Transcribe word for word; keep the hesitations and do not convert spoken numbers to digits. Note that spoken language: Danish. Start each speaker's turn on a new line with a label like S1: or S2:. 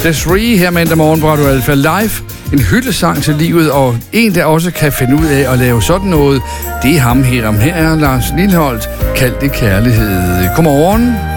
S1: Desiree her mandag morgen på Radio Alfa Live. En hyldesang til livet, og en, der også kan finde ud af at lave sådan noget, det er ham her. Her er Lars Lilholt, kaldt det kærlighed. Godmorgen.